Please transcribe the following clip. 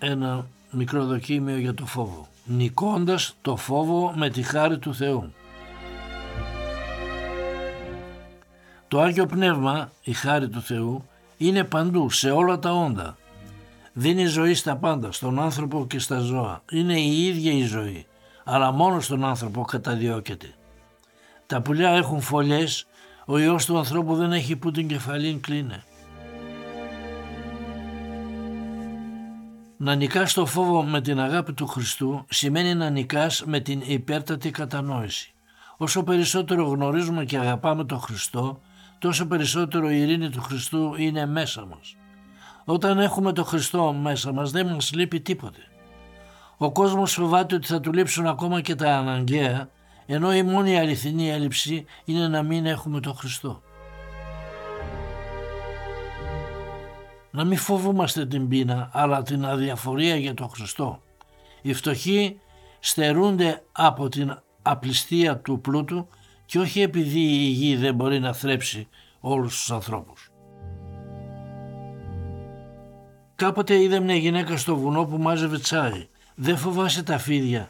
ένα μικρό δοκίμιο για το φόβο. Νικώντας το φόβο με τη χάρη του Θεού. Το Άγιο Πνεύμα, η χάρη του Θεού, είναι παντού, σε όλα τα όντα. Δίνει ζωή στα πάντα, στον άνθρωπο και στα ζώα. Είναι η ίδια η ζωή, αλλά μόνο στον άνθρωπο καταδιώκεται. Τα πουλιά έχουν φωλιές, ο Υιός του ανθρώπου δεν έχει που την κεφαλήν κλείνε. Να νικάς το φόβο με την αγάπη του Χριστού σημαίνει να νικάς με την υπέρτατη κατανόηση. Όσο περισσότερο γνωρίζουμε και αγαπάμε τον Χριστό, τόσο περισσότερο η ειρήνη του Χριστού είναι μέσα μας. Όταν έχουμε τον Χριστό μέσα μας δεν μας λείπει τίποτε. Ο κόσμος φοβάται ότι θα του λείψουν ακόμα και τα αναγκαία, ενώ η μόνη αληθινή έλλειψη είναι να μην έχουμε τον Χριστό. Να μην φοβούμαστε την πείνα, αλλά την αδιαφορία για τον Χριστό. Οι φτωχοί στερούνται από την απληστία του πλούτου και όχι επειδή η γη δεν μπορεί να θρέψει όλους τους ανθρώπους. Κάποτε είδα μια γυναίκα στο βουνό που μάζευε τσάι. «Δεν φοβάσαι τα φίδια?»